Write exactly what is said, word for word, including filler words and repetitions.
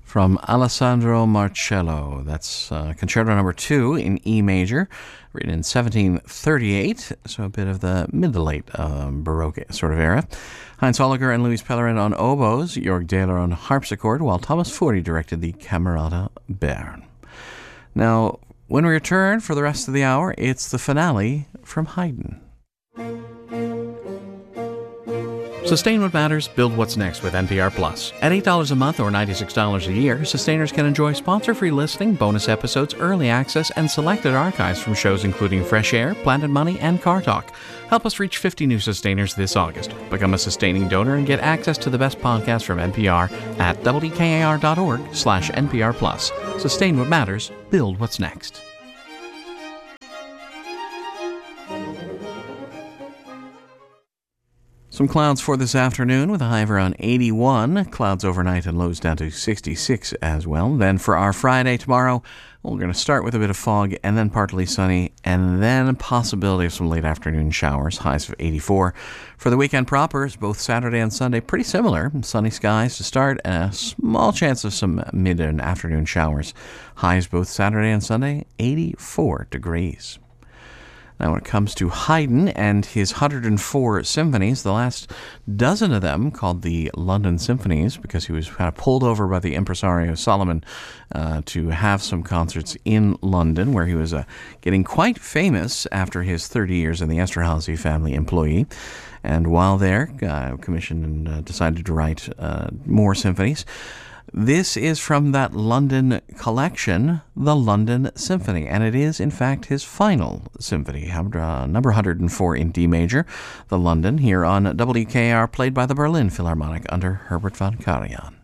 from Alessandro Marcello. That's uh, Concerto Number Two in E major, written in seventeen thirty-eight, so a bit of the mid to late um, Baroque sort of era. Heinz Holliger and Louis Pellerin on oboes, Jörg Dehler on harpsichord, while Thomas Furi directed the Camerata Bern. Now, when we return for the rest of the hour, it's the finale from Haydn. Sustain What Matters, Build What's Next with N P R Plus. At eight dollars a month or ninety-six dollars a year, Sustainers can enjoy sponsor-free listening, bonus episodes, early access, and selected archives from shows including Fresh Air, Planet Money, and Car Talk. Help us reach fifty new Sustainers this August. Become a sustaining donor and get access to the best podcasts from N P R at W K A R dot org slash N P R Plus. Sustain What Matters, Build What's Next. Some clouds for this afternoon with a high of around eighty-one. Clouds overnight and lows down to sixty-six as well. Then for our Friday tomorrow, we're going to start with a bit of fog and then partly sunny and then a possibility of some late afternoon showers. Highs of eighty-four. For the weekend proper, both Saturday and Sunday, pretty similar. Sunny skies to start and a small chance of some mid and afternoon showers. Highs both Saturday and Sunday, eighty-four degrees. Now, when it comes to Haydn and his one hundred four symphonies, the last dozen of them, called the London Symphonies, because he was kind of pulled over by the impresario Solomon uh, to have some concerts in London, where he was uh, getting quite famous after his thirty years in the Esterhazy family employee. And while there, uh, commissioned and uh, decided to write uh, more symphonies. This is from that London collection, the London Symphony, and it is, in fact, his final symphony, uh, number one hundred four in D major, the London, here on W K A R, played by the Berlin Philharmonic under Herbert von Karajan.